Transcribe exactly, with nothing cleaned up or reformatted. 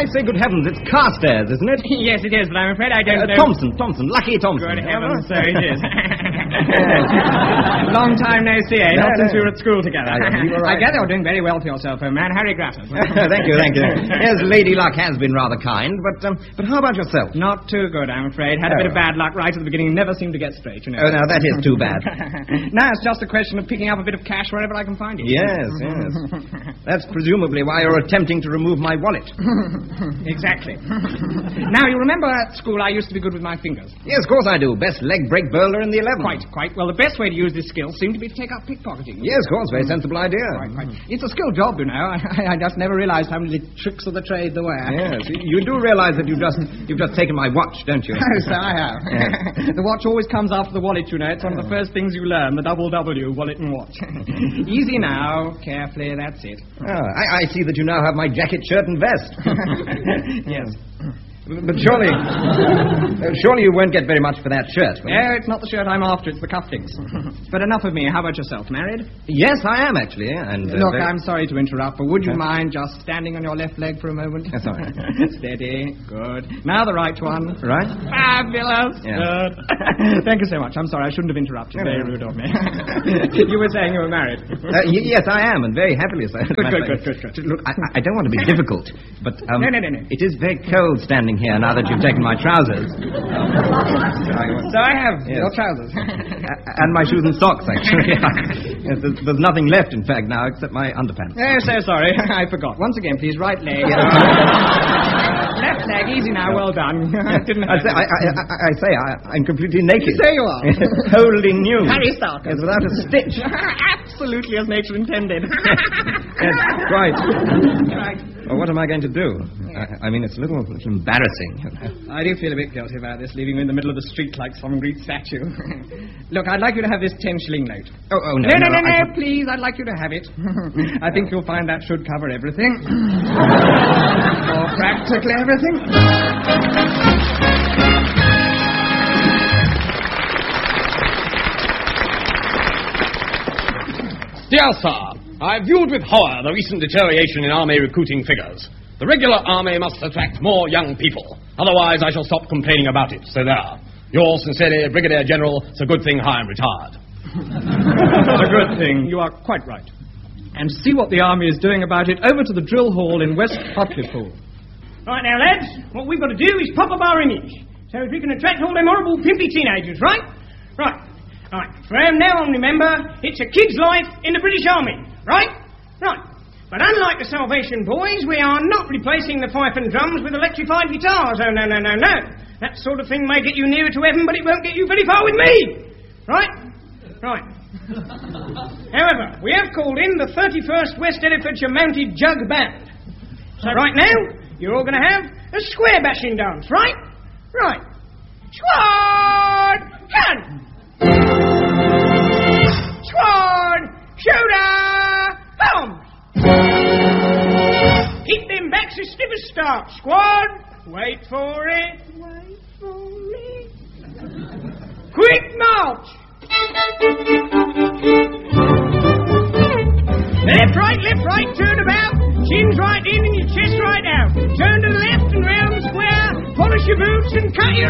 I say, good heavens, it's Carstairs, isn't it? Yes, it is, but I'm afraid I don't uh, know... Thompson, Thompson, Lucky Thompson. Good heavens, so it is. Long time no see, eh? No, Not no. since we were at school together. I, you were right. I gather you're doing very well for yourself, old man. Harry Grafford. Thank you, thank you. Yes, Lady Luck has been rather kind, but um, but how about yourself? Not too good, I'm afraid. Had a Oh. bit of bad luck right at the beginning. Never seemed to get straight, you know. Oh, now that is too bad. Now it's just a question of picking up a bit of cash wherever I can find it. Yes, yes. That's presumably why you're attempting to remove my wallet. Exactly. Now, you remember at school I used to be good with my fingers. Yes, of course I do. Best leg break bowler in the eleven. Quite, quite. Well, the best way to use this skill seemed to be to take up pickpocketing. Yes, of course. Very sensible idea. Quite, quite. It's a skilled job, you know. I, I just never realized how many tricks of the trade there were. Yes, you do realize that you've just you've just taken my watch, don't you? Oh, so I have. Yes. The watch always comes after the wallet, you know. It's one of the first things you learn, the double W, wallet and watch. Easy now. Carefully, that's it. Oh, I, I see that you now have my jacket, shirt, and vest. Yes. But surely, uh, surely you won't get very much for that shirt. will you? No, it's not the shirt I'm after, it's the cufflinks. But enough of me. How about yourself? Married? Yes, I am, actually. And uh, Look, very- I'm sorry to interrupt, but would you Huh? mind just standing on your left leg for a moment? That's all right. Steady. Good. Now the right one. Right? Fabulous. Yeah. Good. Thank you so much. I'm sorry, I shouldn't have interrupted. Very rude of me. You were saying you were married. Uh, y- yes, I am, and very happily so. Good, good, good, good, good. Look, I, I don't want to be difficult, but um, No, no, no, no. it is very cold standing here now that you've taken my trousers. So I have Yes. your trousers. A- and my shoes and socks, actually. Yes, there's, there's nothing left, in fact, now, except my underpants. Oh, so sorry. I forgot. Once again, please, right leg. Left leg, easy now, well done. Didn't I say, I, I, I, I say I, I'm completely naked. You say you are. Wholly nude. Harry Stark. Yes, without a stitch. Absolutely as nature intended. Yes, quite. Right. Well, what am I going to do? I, I mean, it's a little, little embarrassing. I do feel a bit guilty about this, leaving you in the middle of the street like some Greek statue. Look, I'd like you to have this ten-shilling note. Oh, oh, no. No, no, no, no, I- please, I'd like you to have it. I think you'll find that should cover everything. Or practically everything. Dear Sir, I have viewed with horror the recent deterioration in army recruiting figures. The regular army must attract more young people. Otherwise, I shall stop complaining about it. So there. Yours sincerely, Brigadier General Sir Goodthing High and Retired. That's a good thing. You are quite right. And see what the army is doing about it over to the drill hall in West Hartlepool. Right now, lads, what we've got to do is pop up our image so as we can attract all them horrible pimpy teenagers, right? Right. Right. From now on, remember, it's a kid's life in the British Army, right? Right. But unlike the Salvation Boys, we are not replacing the fife and drums with electrified guitars. Oh, no, no, no, no. That sort of thing may get you nearer to heaven, but it won't get you very far with me. Right? Right. However, we have called in the thirty-first West Herefordshire Mounted Jug Band. So right now, you're all going to have a square bashing dance, right? Right. Squad! Gun! Squad! Shooter! Bombs! Keep them backs as stiff as starch, squad! Wait for it. Wait for it. Quick march! Left, right, left, right, turn about. Chins right in and your chest right out. Turn to the left and round the square. Polish your boots and cut your